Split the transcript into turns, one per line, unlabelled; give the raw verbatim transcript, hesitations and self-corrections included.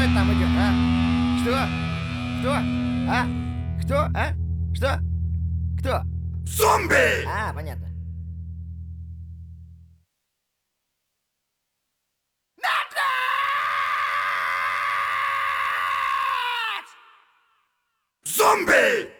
там идет, а? Что? Кто? А? Кто? А? Что? Кто?
Зомби!
А, понятно.
Зомби!